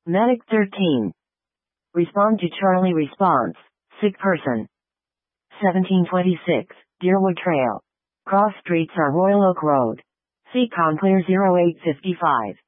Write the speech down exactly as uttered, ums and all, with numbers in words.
Medic thirteen. Respond to Charlie response. Sick person. seventeen twenty-six, Deerwood Trail. Cross streets are Royal Oak Road. Seacon clear zero eight five five.